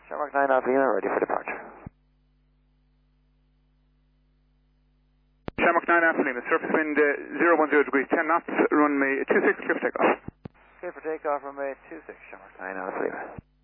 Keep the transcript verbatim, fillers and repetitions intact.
Shamrock nine Alpha Lima, ready for departure. Shamrock nine Alpha Lima, surface wind uh, zero one zero degrees, ten knots, runway two six, clear for takeoff. Clear for takeoff, runway two six, Shamrock nine Alpha Lima.